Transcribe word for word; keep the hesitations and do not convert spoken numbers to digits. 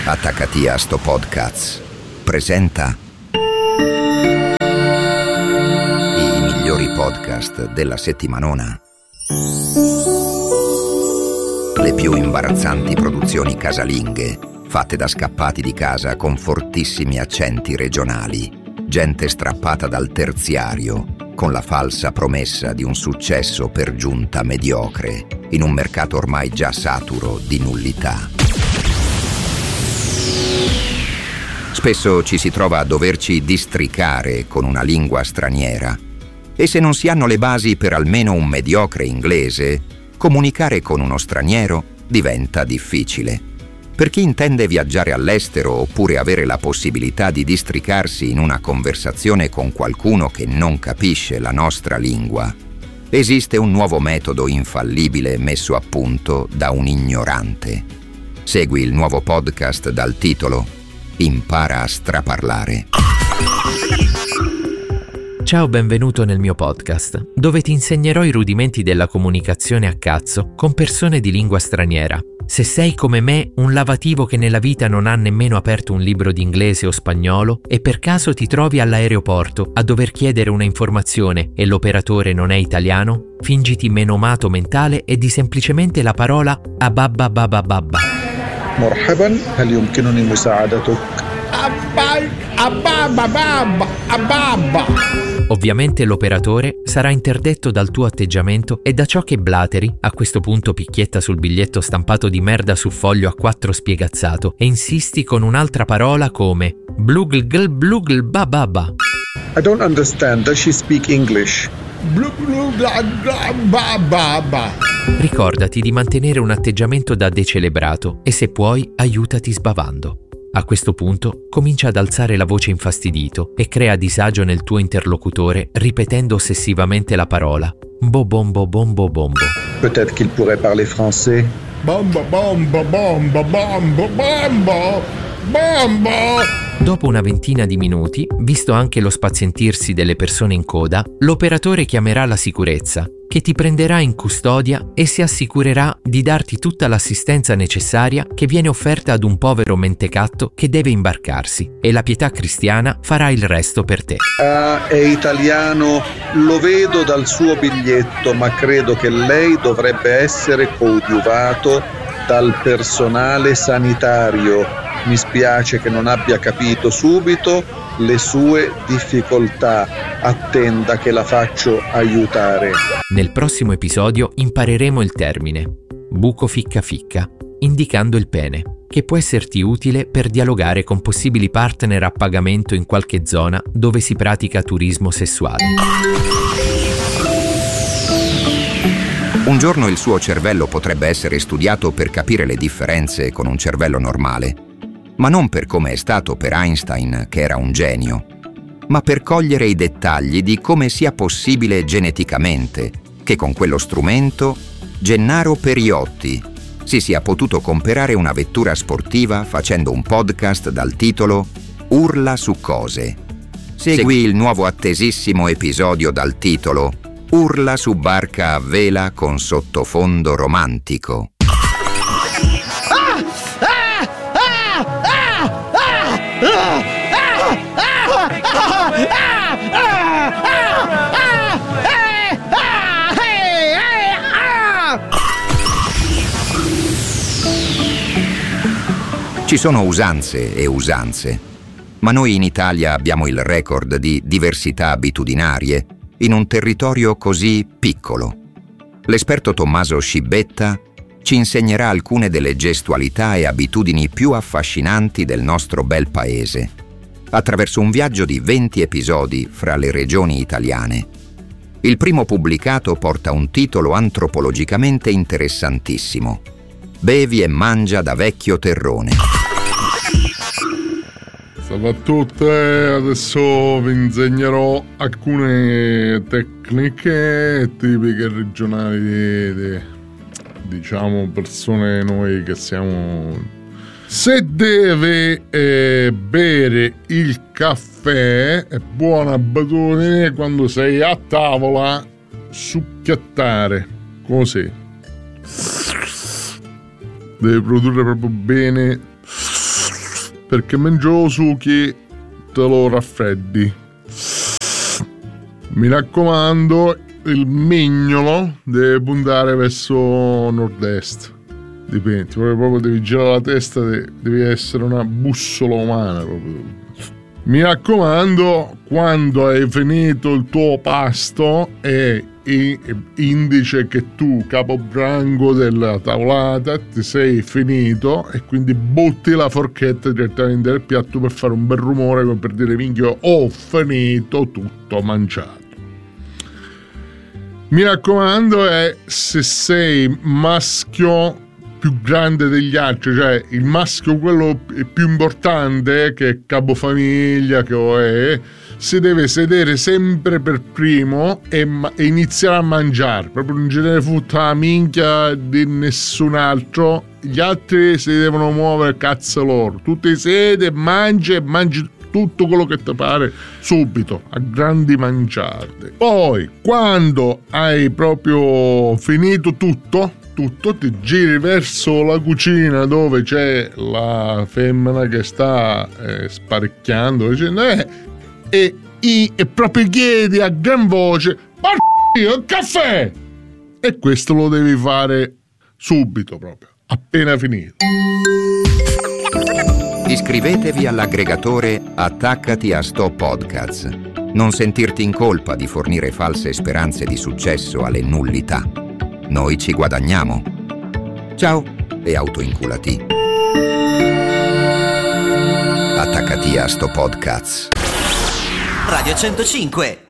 Attaccati a sto podcast presenta i migliori podcast della settimanona. Le più imbarazzanti produzioni casalinghe fatte da scappati di casa con fortissimi accenti regionali, gente strappata dal terziario con la falsa promessa di un successo per giunta mediocre in un mercato ormai già saturo di nullità. Spesso ci si trova a doverci districare con una lingua straniera e se non si hanno le basi per almeno un mediocre inglese, comunicare con uno straniero diventa difficile. Per chi intende viaggiare all'estero oppure avere la possibilità di districarsi in una conversazione con qualcuno che non capisce la nostra lingua, esiste un nuovo metodo infallibile messo a punto da un ignorante. Segui il nuovo podcast dal titolo Impara a straparlare. Ciao, benvenuto nel mio podcast, dove ti insegnerò i rudimenti della comunicazione a cazzo con persone di lingua straniera. Se sei come me un lavativo che nella vita non ha nemmeno aperto un libro di inglese o spagnolo e per caso ti trovi all'aeroporto a dover chiedere una informazione e l'operatore non è italiano, fingiti menomato mentale e di semplicemente la parola ababba babba babba. مرحبا هل يمكنني مساعدتك؟ Ababba babba ababba. Ovviamente l'operatore sarà interdetto dal tuo atteggiamento e da ciò che blateri, a questo punto picchietta sul biglietto stampato di merda su foglio a quattro spiegazzato e insisti con un'altra parola come blugl gl blugl bababa. I don't understand. Does she speak English? Blu blu bla bla babba. Ricordati di mantenere un atteggiamento da decelebrato e se puoi aiutati sbavando. A questo punto comincia ad alzare la voce infastidito e crea disagio nel tuo interlocutore ripetendo ossessivamente la parola bobombo bombo bombo. Peut-être qu'il pourrait parler français. Bomba bomba bomba bomba bomba bomba. Dopo una ventina di minuti, visto anche lo spazientirsi delle persone in coda, l'operatore chiamerà la sicurezza, che ti prenderà in custodia e si assicurerà di darti tutta l'assistenza necessaria che viene offerta ad un povero mentecatto che deve imbarcarsi, e la pietà cristiana farà il resto per te. Ah, è italiano, lo vedo dal suo biglietto, ma credo che lei dovrebbe essere coadiuvato dal personale sanitario. Mi spiace che non abbia capito subito le sue difficoltà. Attenda che la faccio aiutare. Nel prossimo episodio impareremo il termine buco ficca ficca, indicando il pene, che può esserti utile per dialogare con possibili partner a pagamento in qualche zona dove si pratica turismo sessuale. Un giorno il suo cervello potrebbe essere studiato per capire le differenze con un cervello normale, ma non per come è stato per Einstein, che era un genio, ma per cogliere i dettagli di come sia possibile geneticamente che con quello strumento Gennaro Periotti si sia potuto comprare una vettura sportiva facendo un podcast dal titolo Urla su cose. Segui il nuovo attesissimo episodio dal titolo Urla su barca a vela con sottofondo romantico. Ci sono usanze e usanze, ma noi in Italia abbiamo il record di diversità abitudinarie in un territorio così piccolo. L'esperto Tommaso Scibetta ci insegnerà alcune delle gestualità e abitudini più affascinanti del nostro bel paese, attraverso un viaggio di venti episodi fra le regioni italiane. Il primo pubblicato porta un titolo antropologicamente interessantissimo: Bevi e mangia da vecchio terrone. Salve a tutti, adesso vi insegnerò alcune tecniche tipiche regionali di, di diciamo persone noi che siamo. Se deve eh, bere il caffè, è buona abitudine quando sei a tavola succhiattare così. Deve produrre proprio bene perché mengiando succhi te lo raffreddi. Mi raccomando, il mignolo deve puntare verso nord-est. Dipende, proprio devi girare la testa, devi essere una bussola umana proprio. Mi raccomando, quando hai finito il tuo pasto è indice che tu, capobranco della tavolata, ti sei finito e quindi butti la forchetta direttamente nel piatto per fare un bel rumore, come per dire minchia, ho finito tutto mangiato. Mi raccomando, è se sei maschio più grande degli altri, cioè il maschio quello più importante, che è capofamiglia, che è, si deve sedere sempre per primo e, ma- e iniziare a mangiare, proprio non ce ne fotta la minchia di nessun altro, gli altri si devono muovere cazzo loro, tu ti siedi e mangi e mangi tutto quello che ti pare subito, a grandi mangiate. Poi quando hai proprio finito tutto tutto ti giri verso la cucina dove c'è la femmina che sta eh, sparecchiando dicendo, eh, e, e, e proprio chiedi a gran voce porco il caffè, e questo lo devi fare subito, proprio appena finito. Iscrivetevi all'aggregatore Attaccati a Sto Podcast. Non sentirti in colpa di fornire false speranze di successo alle nullità. Noi ci guadagniamo. Ciao e autoinculati. Attaccati a Sto Podcast. Radio centocinque